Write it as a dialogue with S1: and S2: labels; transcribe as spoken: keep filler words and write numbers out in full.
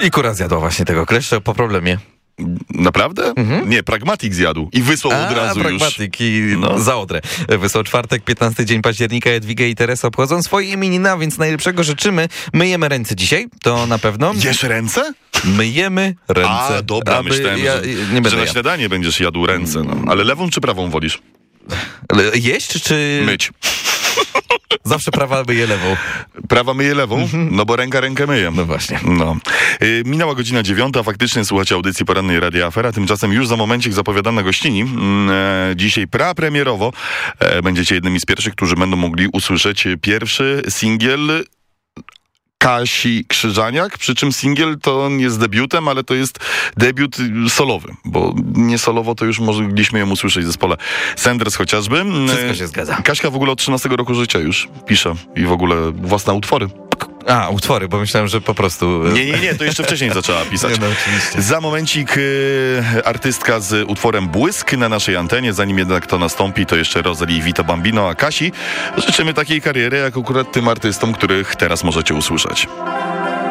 S1: I Kura zjadła właśnie tego kleszcza po problemie.
S2: Naprawdę?
S1: Mhm.
S2: Nie, Pragmatik zjadł i wysłał
S1: A,
S2: od razu
S1: Pragmatik
S2: już.
S1: i
S2: No.
S1: za Odrę. Wysłał czwartek, piętnasty dzień października. Jadwiga i Teresa obchodzą swoje imieniny, więc najlepszego życzymy. Myjemy ręce dzisiaj, to na pewno.
S2: Jesz ręce?
S1: Myjemy ręce.
S2: A, dobra,
S1: Aby
S2: myślałem,
S1: ja,
S2: że,
S1: nie będę
S2: że na
S1: jadł.
S2: śniadanie będziesz jadł ręce. No. Ale lewą czy prawą wolisz?
S1: Ale jeść czy...
S2: Myć.
S1: Zawsze prawa myje lewą.
S2: Prawa myje lewą? No bo ręka rękę myje.
S1: No właśnie.
S2: No. Y, minęła godzina dziewiąta, faktycznie słuchacie audycji porannej Radia Afera, tymczasem już za momencik zapowiadana gościni. E, dzisiaj prapremierowo e, będziecie jednymi z pierwszych, którzy będą mogli usłyszeć pierwszy singiel Kasi Krzyżaniak, przy czym singiel to nie jest debiutem, ale to jest debiut solowy, bo nie solowo to już mogliśmy ją usłyszeć w zespole Senders chociażby.
S1: Wszystko się zgadza.
S2: Kaśka w ogóle od trzynastego roku życia już pisze i w ogóle własne utwory.
S1: A, utwory, bo myślałem, że po prostu...
S2: Nie, nie, nie, to jeszcze wcześniej zaczęła pisać.
S1: Nie, no, oczywiście.
S2: Za momencik y, artystka z utworem Błysk na naszej antenie. Zanim jednak to nastąpi, to jeszcze Rosalie i Vito Bambino, a Kasi życzymy takiej kariery, jak akurat tym artystom, których teraz możecie usłyszeć.